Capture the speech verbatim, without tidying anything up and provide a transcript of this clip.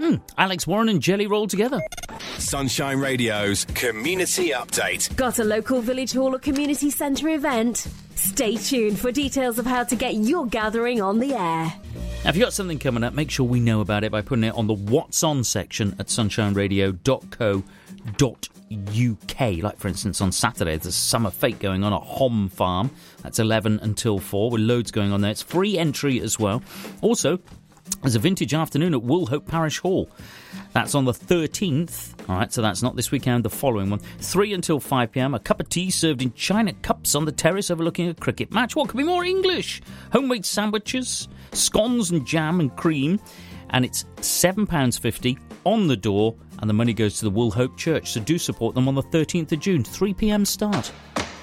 Mm, Alex Warren and Jelly roll together. Sunshine Radio's Community Update. Got a local village hall or community centre event? Stay tuned for details of how to get your gathering on the air. Now, if you've got something coming up, make sure we know about it by putting it on the What's On section at sunshine radio dot co dot uk. Like, for instance, on Saturday, there's a summer fete going on at Hom Farm. That's eleven until four, with loads going on there. It's free entry as well. Also, there's a vintage afternoon at Woolhope Parish Hall. That's on the thirteenth. All right, so that's not this weekend, the following one. three until five p.m. A cup of tea served in china cups on the terrace overlooking a cricket match. What could be more English? Homemade sandwiches, scones and jam and cream. And it's seven pounds fifty on the door. And the money goes to the Woolhope Church. So do support them on the thirteenth of June, three p.m. start.